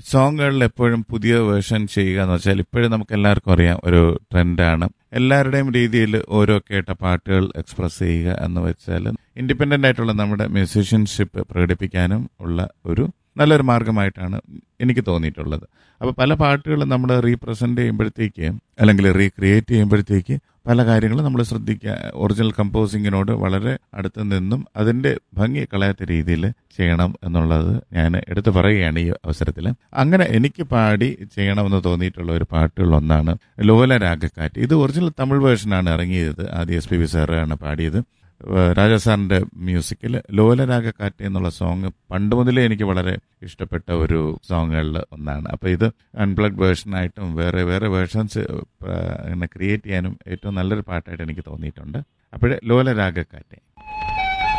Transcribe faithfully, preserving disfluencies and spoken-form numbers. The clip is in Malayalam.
സോങ്ങുകളിൽ എപ്പോഴും പുതിയ വേർഷൻ ചെയ്യുക എന്ന് വെച്ചാൽ ഇപ്പോഴും നമുക്ക് എല്ലാവർക്കും അറിയാം ഒരു ട്രെൻഡാണ്. എല്ലാവരുടെയും രീതിയിൽ ഓരോ കേട്ട പാട്ടുകൾ എക്സ്പ്രസ് ചെയ്യുക എന്ന് വെച്ചാൽ ഇൻഡിപെൻഡൻ്റ് ആയിട്ടുള്ള നമ്മുടെ മ്യൂസീഷ്യൻഷിപ്പ് പ്രകടിപ്പിക്കാനും ഉള്ള ഒരു നല്ലൊരു മാർഗമായിട്ടാണ് എനിക്ക് തോന്നിയിട്ടുള്ളത്. അപ്പോൾ പല പാട്ടുകളും നമ്മൾ റീപ്രസെൻ്റ് ചെയ്യുമ്പോഴത്തേക്ക് അല്ലെങ്കിൽ റീക്രിയേറ്റ് ചെയ്യുമ്പോഴത്തേക്ക് പല കാര്യങ്ങളും നമ്മൾ ശ്രദ്ധിക്കുക. ഒറിജിനൽ കമ്പോസിങ്ങിനോട് വളരെ അടുത്ത് നിന്നും അതിൻ്റെ ഭംഗി കളയാത്ത രീതിയിൽ ചെയ്യണം എന്നുള്ളത് ഞാൻ എടുത്തു പറയുകയാണ് ഈ അവസരത്തിൽ. അങ്ങനെ എനിക്ക് പാടി ചെയ്യണമെന്ന് തോന്നിയിട്ടുള്ള ഒരു പാട്ടുകളൊന്നാണ് ലോലരാഗക്കാറ്റ്. ഇത് ഒറിജിനൽ തമിഴ് വേർഷനാണ് ഇറങ്ങിയത്. ആദ്യം എസ് പി ബി സാറാണ് പാടിയത്. രാജാ സാറിൻ്റെ മ്യൂസിക്കിൽ ലോലരാഗക്കാറ്റ് എന്നുള്ള സോങ് പണ്ട് മുതലേ എനിക്ക് വളരെ ഇഷ്ടപ്പെട്ട ഒരു സോങ്ങുകളിൽ ഒന്നാണ്. അപ്പോൾ ഇത് അൺപ്ലഗ്ഡ് വേർഷനായിട്ടും വേറെ വേറെ വേർഷൻസ് ഇങ്ങനെ ക്രിയേറ്റ് ചെയ്യാനും ഏറ്റവും നല്ലൊരു പാട്ടായിട്ട് എനിക്ക് തോന്നിയിട്ടുണ്ട്. അപ്പോഴേ ലോലരാഗക്കാറ്റ്.